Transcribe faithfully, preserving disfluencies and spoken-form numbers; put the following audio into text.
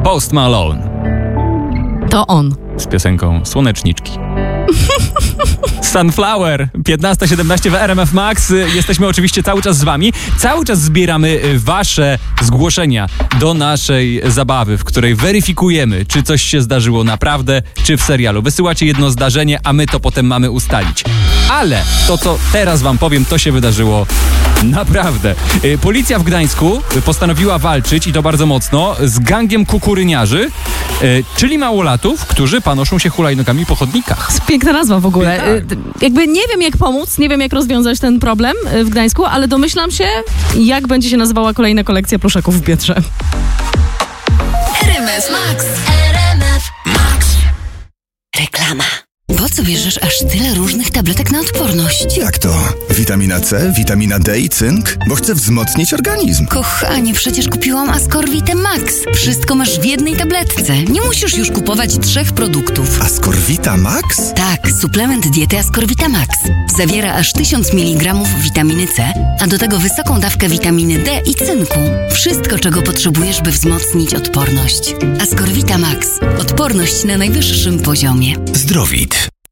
Post Malone. To on. Z piosenką Słoneczniczki. Sunflower, piętnasta siedemnaście w R M F Max. Jesteśmy oczywiście cały czas z wami. Cały czas zbieramy wasze zgłoszenia do naszej zabawy, w której weryfikujemy, czy coś się zdarzyło naprawdę, czy w serialu. Wysyłacie jedno zdarzenie, a my to potem mamy ustalić. Ale to, co teraz wam powiem, to się wydarzyło naprawdę. Policja w Gdańsku postanowiła walczyć, i to bardzo mocno, z gangiem kukuryniarzy, czyli małolatów, którzy panoszą się hulajnogami po chodnikach. Piękna nazwa w ogóle. Tak. Jakby nie wiem, jak pomóc, nie wiem, jak rozwiązać ten problem w Gdańsku, ale domyślam się, jak będzie się nazywała kolejna kolekcja pluszaków w Pietrze. R M F Max. R M F Max. Reklama. Po co bierzesz aż tyle różnych tabletek na odporność? Jak to? Witamina C, witamina D i cynk? Bo chcę wzmocnić organizm. Kochanie, przecież kupiłam Ascorvitę Max. Wszystko masz w jednej tabletce. Nie musisz już kupować trzech produktów. Ascorvita Max? Tak, suplement diety Ascorvita Max. Zawiera aż tysiąc miligramów witaminy C, a do tego wysoką dawkę witaminy D i cynku. Wszystko, czego potrzebujesz, by wzmocnić odporność. Ascorvita Max. Odporność na najwyższym poziomie. Zdrowit.